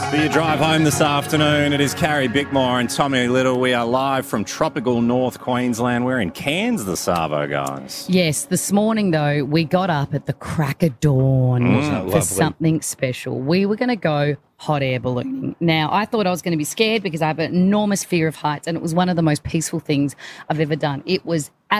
For your drive home this afternoon, it is Carrie Bickmore and Tommy Little. We are live from tropical North Queensland. We're in Cairns this Savo, guys. Yes, this morning, though, we got up at the crack of dawn for something special. We were going to go hot air ballooning. Now, I thought I was going to be scared because I have an enormous fear of heights, and it was one of the most peaceful things I've ever done. It was